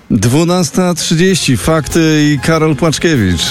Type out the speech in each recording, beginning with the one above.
12:30. Fakty i Karol Płaczkiewicz.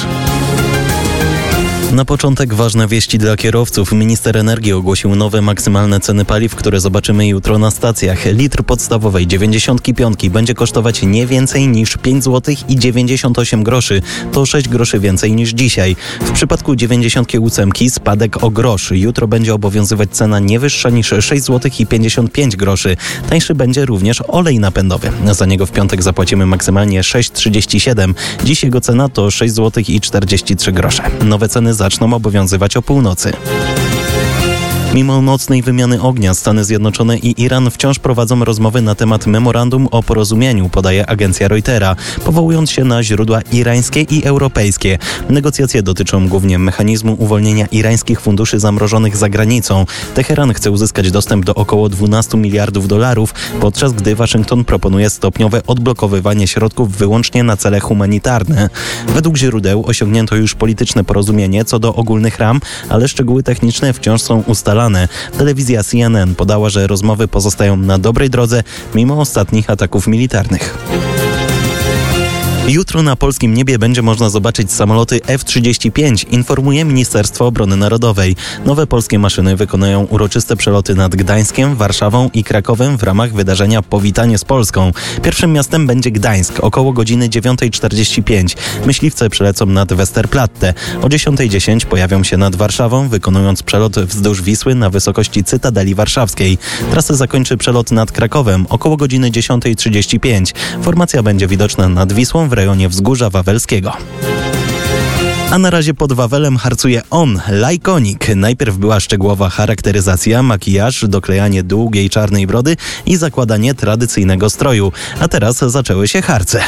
Na początek ważne wieści dla kierowców. Minister energii ogłosił nowe maksymalne ceny paliw, które zobaczymy jutro na stacjach. Litr podstawowej 95 będzie kosztować nie więcej niż 5 zł i 98 groszy. To 6 groszy więcej niż dzisiaj. W przypadku 98 spadek o grosz. Jutro będzie obowiązywać cena nie wyższa niż 6 zł i 55 groszy. Tańszy będzie również olej napędowy. Za niego w piątek zapłacimy maksymalnie 6,37. Dziś jego cena to 6 zł i 43 grosze. Nowe ceny zaczną obowiązywać o północy. Mimo nocnej wymiany ognia Stany Zjednoczone i Iran wciąż prowadzą rozmowy na temat memorandum o porozumieniu, podaje agencja Reutera, powołując się na źródła irańskie i europejskie. Negocjacje dotyczą głównie mechanizmu uwolnienia irańskich funduszy zamrożonych za granicą. Teheran chce uzyskać dostęp do około 12 miliardów dolarów, podczas gdy Waszyngton proponuje stopniowe odblokowywanie środków wyłącznie na cele humanitarne. Według źródeł osiągnięto już polityczne porozumienie co do ogólnych ram, ale szczegóły techniczne wciąż są ustalane. Telewizja CNN podała, że rozmowy pozostają na dobrej drodze mimo ostatnich ataków militarnych. Jutro na polskim niebie będzie można zobaczyć samoloty F-35, informuje Ministerstwo Obrony Narodowej. Nowe polskie maszyny wykonają uroczyste przeloty nad Gdańskiem, Warszawą i Krakowem w ramach wydarzenia Powitanie z Polską. Pierwszym miastem będzie Gdańsk, około godziny 9:45. Myśliwce przelecą nad Westerplatte. O 10:10 pojawią się nad Warszawą, wykonując przelot wzdłuż Wisły na wysokości Cytadeli Warszawskiej. Trasę zakończy przelot nad Krakowem około godziny 10:35. Formacja będzie widoczna nad Wisłą w rejonie Wzgórza Wawelskiego. A na razie pod Wawelem harcuje on, Lajkonik. Najpierw była szczegółowa charakteryzacja, makijaż, doklejanie długiej czarnej brody i zakładanie tradycyjnego stroju. A teraz zaczęły się harce.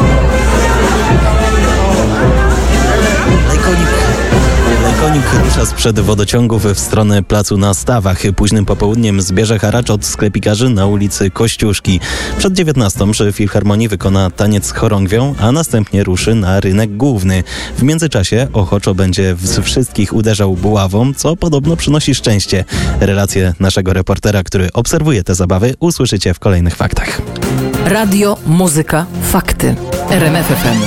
Lajkonik rusza sprzed wodociągów w stronę placu na Stawach. Późnym popołudniem zbierze haracz od sklepikarzy na ulicy Kościuszki. Przed 19:00 przy Filharmonii wykona taniec chorągwią, a następnie ruszy na rynek główny. W międzyczasie ochoczo będzie z wszystkich uderzał buławą, co podobno przynosi szczęście. Relacje naszego reportera, który obserwuje te zabawy, usłyszycie w kolejnych faktach. Radio, muzyka, fakty. RMF FM.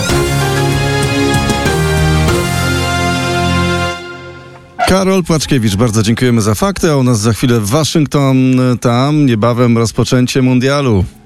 Karol Płaczkiewicz, bardzo dziękujemy za fakty, a u nas za chwilę Waszyngton, tam niebawem rozpoczęcie mundialu.